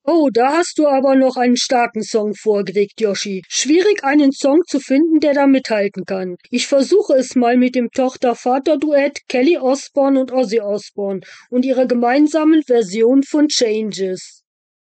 Oh, da hast du aber noch einen starken Song vorgelegt, Yoshi. Schwierig, einen Song zu finden, der da mithalten kann. Ich versuche es mal mit dem Tochter-Vater-Duett Kelly Osbourne und Ozzy Osbourne und ihrer gemeinsamen Version von Changes.